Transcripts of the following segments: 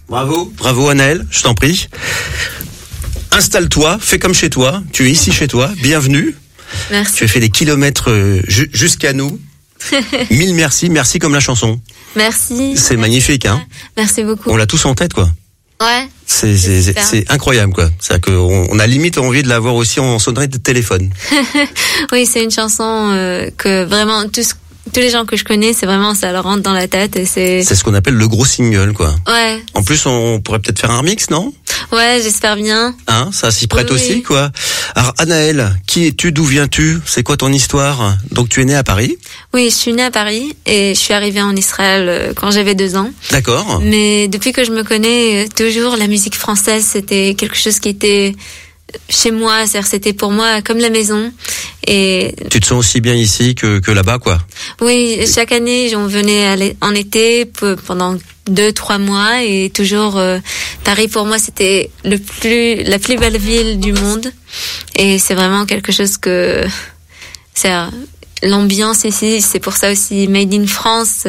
Bravo Anaël, je t'en prie. Installe-toi, fais comme chez toi. Tu es ici chez toi. Bienvenue. Merci. Tu as fait des kilomètres jusqu'à nous. Mille merci, merci comme la chanson. Merci. C'est magnifique, hein. Merci beaucoup. On l'a tous en tête, quoi. Ouais. C'est incroyable, quoi. C'est-à-dire qu'on a limite envie de l'avoir aussi en sonnerie de téléphone. Oui, c'est une chanson que vraiment tous les gens que je connais, c'est vraiment ça leur rentre dans la tête et c'est ce qu'on appelle le gros single, quoi. Ouais. En plus, on pourrait peut-être faire un remix, non? Ouais, j'espère bien. Hein, ça s'y prête Oui. aussi, quoi. Alors, Anaël, qui es-tu? D'où viens-tu? C'est quoi ton histoire? Donc, tu es née à Paris? Oui, je suis née à Paris et je suis arrivée en Israël quand j'avais 2 ans. D'accord. Mais depuis que je me connais, toujours la musique française, c'était quelque chose qui était chez moi, c'est-à-dire c'était pour moi comme la maison. Et Tu te sens aussi bien ici que là-bas, quoi. oui, chaque année, on venait en été pendant 2-3 mois et toujours Paris pour moi c'était la plus belle ville du monde et c'est vraiment quelque chose que c'est l'ambiance ici, c'est pour ça aussi Made in France.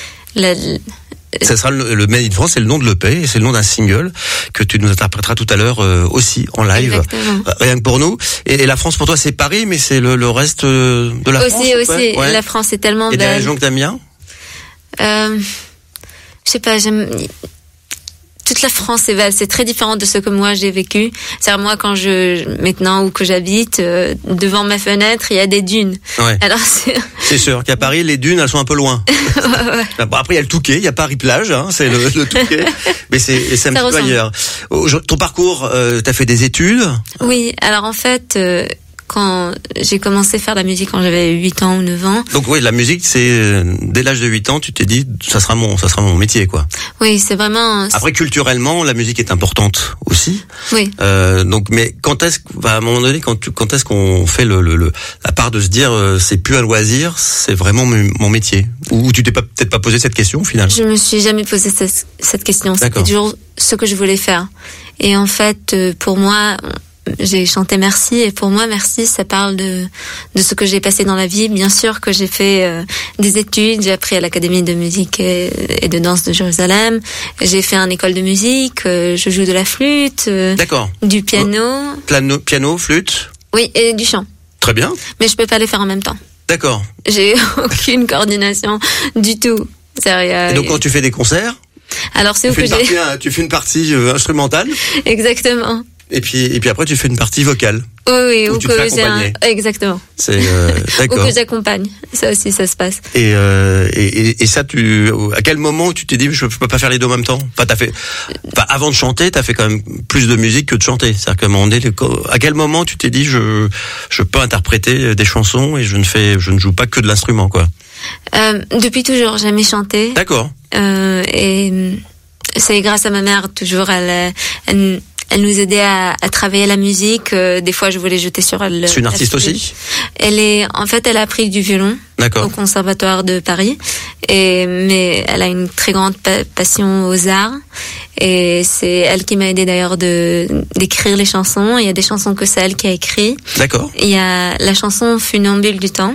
Ça sera le Made in France, c'est le nom de l'EP et c'est le nom d'un single que tu nous interpréteras tout à l'heure aussi en live. Exactement. Rien que pour nous. Et la France pour toi c'est Paris, mais c'est le reste de la France. Aussi, ouais. la France est tellement Et des belle. régions que t'aimes bien? Je sais pas, j'aime toute la France est belle, c'est très différent de ce que moi j'ai vécu. C'est-à-dire moi quand maintenant où que j'habite, devant ma fenêtre, il y a des dunes. Ouais. Alors c'est sûr qu'à Paris les dunes elles sont un peu loin. ouais. Bon, après il y a le Touquet, il y a Paris-Plage, hein, c'est le Touquet, mais c'est un petit peu ailleurs. Ton parcours, t'as fait des études? Oui, alors en fait, quand j'ai commencé à faire de la musique quand j'avais 8 ans ou 9 ans. Donc oui, la musique, c'est dès l'âge de 8 ans, tu t'es dit ça sera mon métier, quoi. Oui, c'est vraiment. Après culturellement, la musique est importante aussi. Oui. Donc mais à un moment donné quand est-ce qu'on fait la part de se dire c'est plus un loisir, c'est vraiment mon métier? Ou tu t'es peut-être pas posé cette question au final? Je me suis jamais posé cette question. C'était toujours ce que je voulais faire. Et en fait, pour moi, j'ai chanté Merci et pour moi Merci ça parle de ce que j'ai passé dans la vie. Bien sûr que j'ai fait des études, j'ai appris à l'Académie de musique et de danse de Jérusalem, j'ai fait une école de musique, je joue de la flûte, du piano. Piano, flûte. Oui, et du chant. Très bien. Mais je peux pas les faire en même temps. D'accord. J'ai aucune coordination du tout. Et donc quand tu fais des concerts, alors c'est où que tu fais une partie instrumentale. Exactement. Et puis après tu fais une partie vocale. Oui, ou tu te fais accompagner. Exactement. C'est d'accord. Ou que j'accompagne. Ça aussi, ça se passe. Et ça, à quel moment tu t'es dit je peux pas faire les deux en même temps? Avant de chanter, t'as fait quand même plus de musique que de chanter. C'est-à-dire qu'à un moment donné, à quel moment tu t'es dit je peux interpréter des chansons et je ne joue pas que de l'instrument, quoi? Depuis toujours, jamais chanté. D'accord. Et c'est grâce à ma mère toujours. Elle nous aidait à travailler la musique. Des fois, je voulais jeter sur elle. C'est une artiste aussi? Elle a appris du violon. D'accord. Au Conservatoire de Paris. Mais elle a une très grande passion aux arts. Et c'est elle qui m'a aidé d'ailleurs d'écrire les chansons. Il y a des chansons que c'est elle qui a écrit. D'accord. Il y a la chanson Funambule du temps.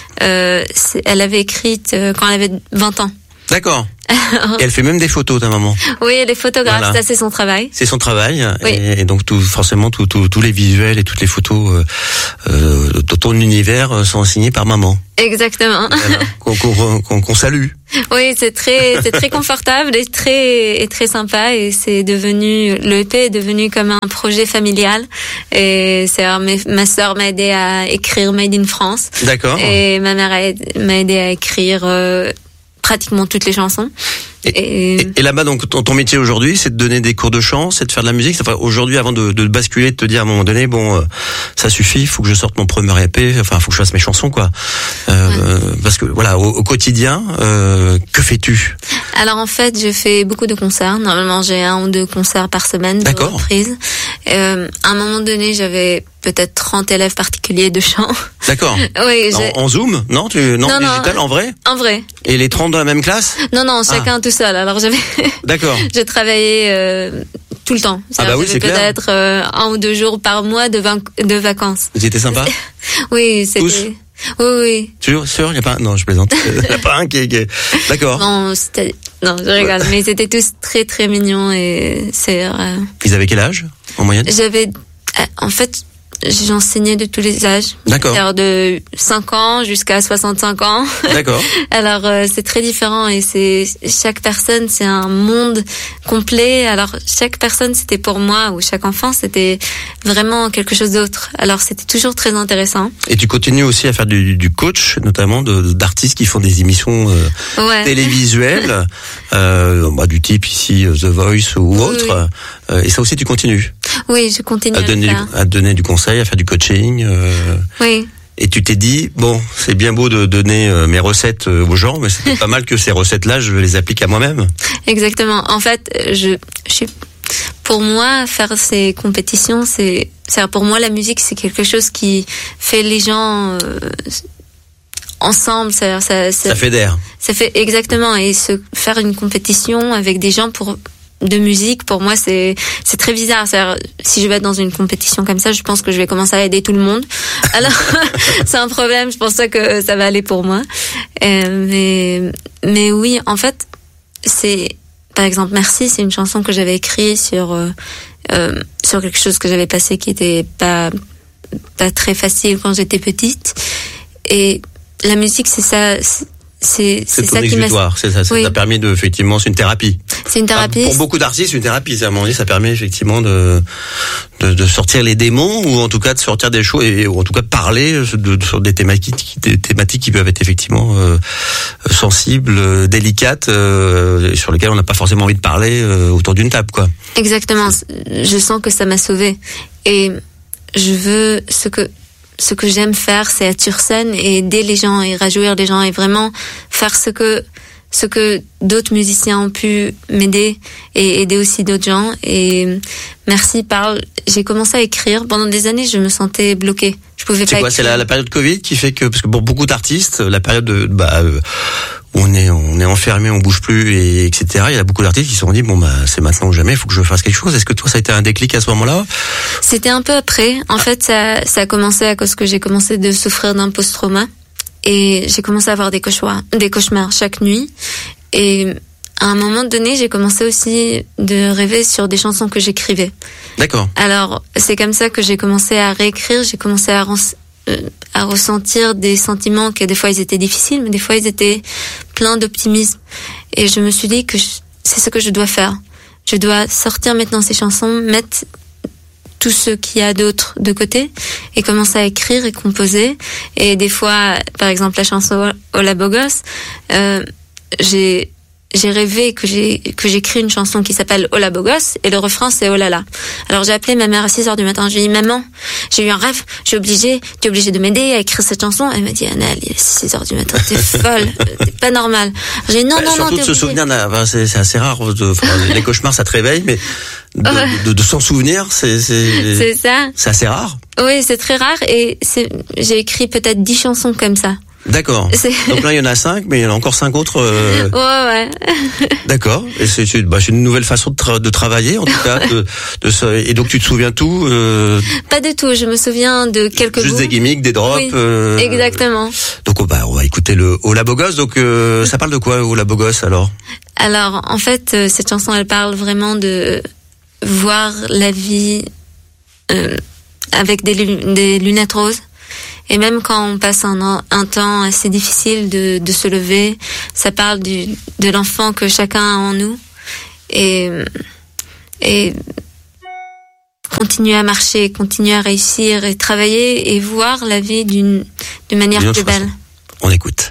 Elle avait écrite quand elle avait 20 ans. D'accord. Et elle fait même des photos, ta maman. Oui, elle est photographe, voilà. Ça c'est son travail. C'est son travail, oui. Et donc forcément tous les visuels et toutes les photos de ton univers sont signés par maman. Exactement. Voilà. Qu'on salue. Oui, c'est très confortable et très sympa et le EP est devenu comme un projet familial et ma sœur m'a aidé à écrire Made in France. D'accord. Et ma mère m'a aidé à écrire pratiquement toutes les chansons. Et là-bas, donc, ton métier aujourd'hui, c'est de donner des cours de chant, c'est de faire de la musique. Enfin, aujourd'hui, avant de basculer, de te dire à un moment donné, ça suffit, il faut que je sorte mon premier EP, enfin, faut que je fasse mes chansons, quoi. Parce que, voilà, au quotidien, que fais-tu? Alors, en fait, je fais beaucoup de concerts. Normalement, j'ai 1 ou 2 concerts par semaine de reprise. À un moment donné, j'avais peut-être 30 élèves particuliers de chant. D'accord. Oui, en Zoom? Non, digital, en vrai? En vrai. Et les 30 dans la même classe? Non, chacun tout seul. Alors D'accord. Je travaillais tout le temps. Oui, c'est clair. Peut-être 1 ou 2 jours par mois de vacances. C'était sympa? Oui, c'était. Tous? Oui. Sûr? Il y a pas? Non, je plaisante. Il y a pas un qui est. D'accord. Non, c'était Non, je rigole. Mais ils étaient tous très très mignons et c'est. Ils avaient quel âge en moyenne? En fait, j'enseignais de tous les âges. D'accord. C'est-à-dire de 5 ans jusqu'à 65 ans. D'accord. Alors, c'est très différent et chaque personne, c'est un monde complet. Alors, chaque personne, c'était pour moi, ou chaque enfant, c'était vraiment quelque chose d'autre. Alors, c'était toujours très intéressant. Et tu continues aussi à faire du coach, notamment d'artistes qui font des émissions télévisuelles, du type ici The Voice ou autre. Oui. Et ça aussi, tu continues? Oui, je continue à donner du conseil, à faire du coaching. Oui. Et tu t'es dit, bon, c'est bien beau de donner mes recettes aux gens, mais c'est pas mal que ces recettes-là, je les applique à moi-même. Exactement. En fait, pour moi, faire ces compétitions, pour moi, la musique, c'est quelque chose qui fait les gens ensemble. Ça fédère. Ça fait exactement. Et faire une compétition avec des gens de musique, pour moi, c'est très bizarre. Si je vais être dans une compétition comme ça, je pense que je vais commencer à aider tout le monde. Alors, c'est un problème. Je pense pas que ça va aller pour moi. Mais oui, en fait, par exemple, Merci, c'est une chanson que j'avais écrite sur quelque chose que j'avais passé qui était pas très facile quand j'étais petite. Et la musique, c'est ça. C'est ça qui m'a. Ça t'a permis effectivement, c'est une thérapie. C'est une thérapie. Pour beaucoup d'artistes, c'est une thérapie. À un moment donné, ça permet effectivement de sortir les démons, ou en tout cas de sortir des choses, ou en tout cas de parler sur des thématiques qui peuvent être effectivement sensibles, délicates, sur lesquelles on n'a pas forcément envie de parler autour d'une table, quoi. Exactement. Je sens que ça m'a sauvée. Et je veux ce que j'aime faire, c'est être sur scène et aider les gens et réjouir les gens et vraiment faire ce que d'autres musiciens ont pu m'aider et aider aussi d'autres gens. Et Merci j'ai commencé à écrire. Pendant des années, je me sentais bloquée. Je pouvais pas écrire. C'est la période Covid qui fait que, parce que pour beaucoup d'artistes, la période où on est enfermé, on bouge plus, etc. Il y a beaucoup d'artistes qui se sont dit, c'est maintenant ou jamais, il faut que je fasse quelque chose. Est-ce que toi, ça a été un déclic à ce moment-là? C'était un peu après. En fait, ça a commencé à cause que j'ai commencé de souffrir d'un post-trauma. Et j'ai commencé à avoir des cauchemars chaque nuit. Et à un moment donné, j'ai commencé aussi de rêver sur des chansons que j'écrivais. D'accord. Alors, c'est comme ça que j'ai commencé à réécrire. J'ai commencé à ressentir des sentiments que des fois ils étaient difficiles, mais des fois ils étaient pleins d'optimisme. Et je me suis dit que c'est ce que je dois faire. Je dois sortir maintenant ces chansons, mettre tout ce qu'il y a d'autre de côté et commencer à écrire et composer. Et des fois, par exemple, la chanson Hola Bogos, j'ai rêvé que j'écris une chanson qui s'appelle Hola Bogos et le refrain c'est Oh là là. Alors j'ai appelé ma mère à 6h du matin. Je lui ai dit, maman, j'ai eu un rêve, tu es obligée de m'aider à écrire cette chanson. Elle m'a dit, Anna, il est 6h du matin, t'es folle, t'es pas normale. J'ai dit non, surtout de se souvenir, c'est assez rare, les cauchemars ça te réveille, mais de s'en souvenir, c'est ça. C'est assez rare. Oui, c'est très rare et j'ai écrit peut-être 10 chansons comme ça. D'accord. Donc là, il y en a 5, mais il y en a encore 5 autres. Ouais. D'accord. Et c'est une nouvelle façon de travailler, en tout cas. Et donc, tu te souviens tout Pas du tout. Je me souviens de quelques juste des gimmicks, des drops. Oui, exactement. Donc, on va écouter le Hola Bogos. Donc, ça parle de quoi, Hola Bogos, alors? Alors, en fait, cette chanson, elle parle vraiment de voir la vie avec des lunettes roses. Et même quand on passe un temps assez difficile de se lever, ça parle de l'enfant que chacun a en nous. Et continuer à marcher, continuer à réussir et travailler et voir la vie d'une manière plus belle. On écoute.